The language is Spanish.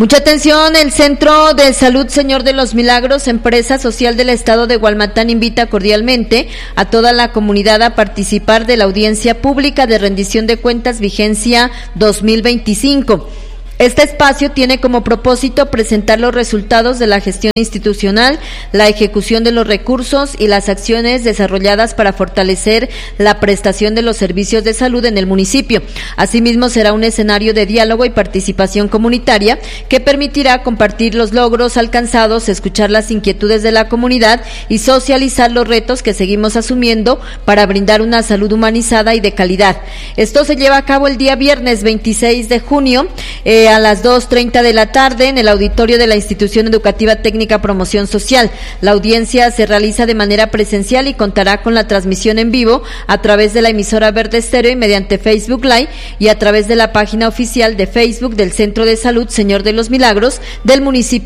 Mucha atención, el Centro de Salud Señor de los Milagros, empresa social del estado de Hualmatán, invita cordialmente a toda la comunidad a participar de la audiencia pública de rendición de cuentas vigencia 2025. Este espacio tiene como propósito presentar los resultados de la gestión institucional, la ejecución de los recursos y las acciones desarrolladas para fortalecer la prestación de los servicios de salud en el municipio. Asimismo, será un escenario de diálogo y participación comunitaria que permitirá compartir los logros alcanzados, escuchar las inquietudes de la comunidad y socializar los retos que seguimos asumiendo para brindar una salud humanizada y de calidad. Esto se lleva a cabo el día viernes 26 de junio, a las 2:30 de la tarde en el auditorio de la Institución Educativa Técnica Promoción Social. La audiencia se realiza de manera presencial y contará con la transmisión en vivo a través de la emisora Verde Estéreo y mediante Facebook Live y a través de la página oficial de Facebook del Centro de Salud Señor de los Milagros del municipio